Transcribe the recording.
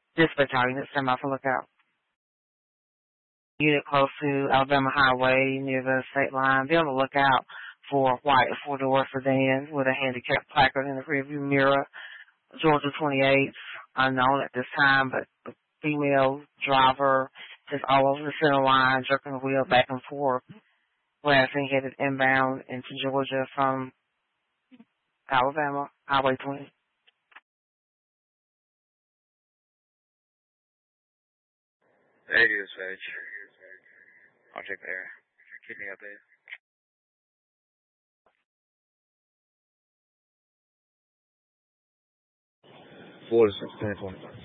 Dispatch unit, stand by for lookout. Unit close to Alabama Highway near the state line. Be on the lookout for a white four-door sedan with a handicapped placard in the rearview mirror. Georgia 28, unknown at this time, but the female driver is all over the center line, jerking the wheel back and forth, glancing headed inbound into Georgia from Alabama, Highway 20. Hey, dispatch. I'll check there. Keep me updated. 4 to 6, 10, 20.